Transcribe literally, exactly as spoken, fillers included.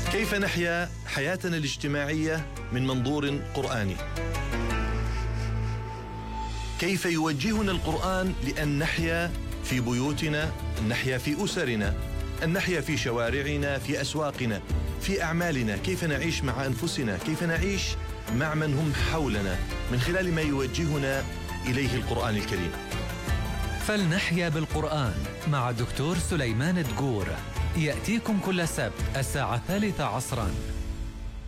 كيف نحيا حياتنا الاجتماعية من منظور قرآني؟ كيف يوجهنا القرآن لأن نحيا في بيوتنا، أن نحيا في أسرنا، أن نحيا في شوارعنا، في أسواقنا، في أعمالنا؟ كيف نعيش مع أنفسنا؟ كيف نعيش مع من هم حولنا من خلال ما يوجهنا إليه القرآن الكريم؟ فلنحيا بالقرآن مع دكتور سليمان دقور، يأتيكم كل سبت الساعة الثالثة عصراً.